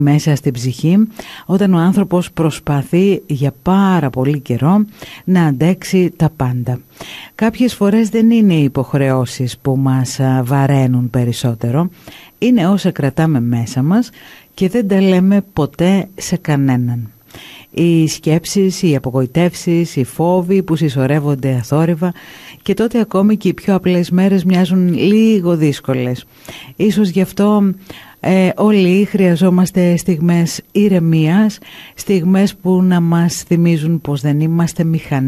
μέσα στην ψυχή, όταν ο άνθρωπος προσπαθεί για πάρα πολύ καιρό να αντέξει τα πάντα. Κάποιες φορές δεν είναι οι υποχρεώσεις που μας βαραίνουν περισσότερο, είναι όσα κρατάμε μέσα μας και δεν τα λέμε ποτέ σε κανέναν. Οι σκέψεις, οι απογοητεύσεις, οι φόβοι που συσσωρεύονται αθόρυβα, και τότε ακόμη και οι πιο απλές μέρες μοιάζουν λίγο δύσκολες. Ίσως γι' αυτό όλοι χρειαζόμαστε στιγμές ηρεμίας, στιγμές που να μας θυμίζουν πως δεν είμαστε μηχανές